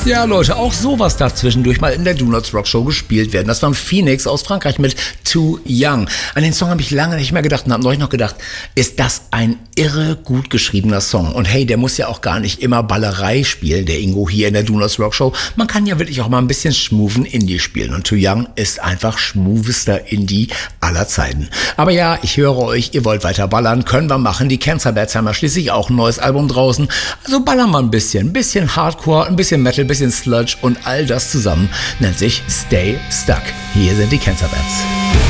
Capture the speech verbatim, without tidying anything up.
Ja, Leute, auch sowas darf zwischendurch mal in der Do Nots Rock Show gespielt werden. Das war Phoenix aus Frankreich mit Too Young. An den Song habe ich lange nicht mehr gedacht und habe neulich noch gedacht, ist das ein irre gut geschriebener Song. Und hey, der muss ja auch gar nicht immer Ballerei spielen, der Ingo hier in der Do Nots Rock Show. Man kann ja wirklich auch mal ein bisschen schmoothen Indie spielen. Und Too Young ist einfach schmoovester Indie aller Zeiten. Aber ja, ich höre euch, ihr wollt weiter ballern, können wir machen. Die Cancer Bats haben ja schließlich auch ein neues Album draußen. Also ballern wir ein bisschen. Ein bisschen Hardcore, ein bisschen Metal, ein bisschen Sludge und all das zusammen nennt sich Stay Stuck. Hier sind die Cancer Bats.